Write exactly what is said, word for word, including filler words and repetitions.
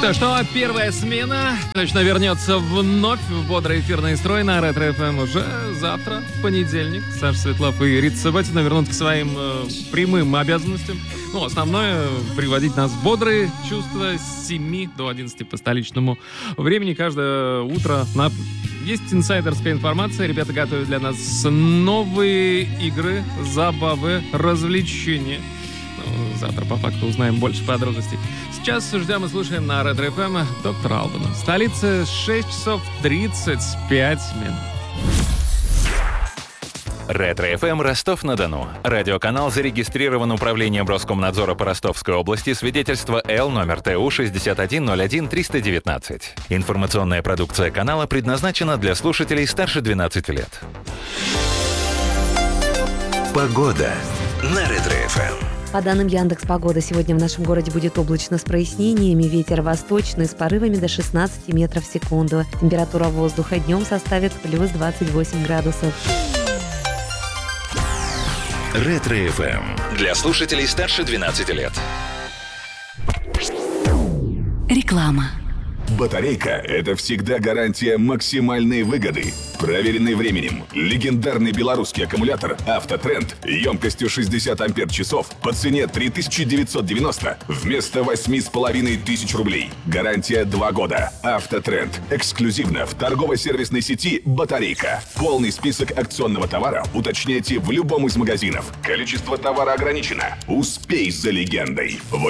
То что, первая смена точно вернется вновь в бодрый эфирный строй на Ретро-эф эм уже завтра, в понедельник. Саша Светлов и Рита Сабатина вернутся к своим э, прямым обязанностям. Ну, основное — приводить нас в бодрые чувства с семи до одиннадцати по столичному времени. Каждое утро на... есть инсайдерская информация. Ребята готовят для нас новые игры, забавы, развлечения. Завтра по факту узнаем больше подробностей. Сейчас ждем и слушаем на Ретро-эф эм доктора Алдена. В столице шесть часов тридцать пять минут. Ретро-эф эм Ростов-на-Дону. Радиоканал зарегистрирован Управлением Роскомнадзора по Ростовской области. Свидетельство Л номер Т У шестьдесят один ноль один триста девятнадцать. Информационная продукция канала предназначена для слушателей старше двенадцати лет. Погода на Ретро-эф эм. По данным Яндекс.Погода, сегодня в нашем городе будет облачно с прояснениями. Ветер восточный с порывами до шестнадцати метров в секунду. Температура воздуха днем составит плюс двадцать восемь градусов. Ретро-эф эм. Для слушателей старше двенадцати лет. Реклама. Батарейка – это всегда гарантия максимальной выгоды. Проверенный временем, легендарный белорусский аккумулятор «Автотренд» емкостью шестьдесят ампер-часов по цене три тысячи девятьсот девяносто вместо восемь с половиной тысяч рублей. Гарантия два года. «Автотренд» эксклюзивно в торгово-сервисной сети «Батарейка». Полный список акционного товара уточняйте в любом из магазинов. Количество товара ограничено. Успей за легендой.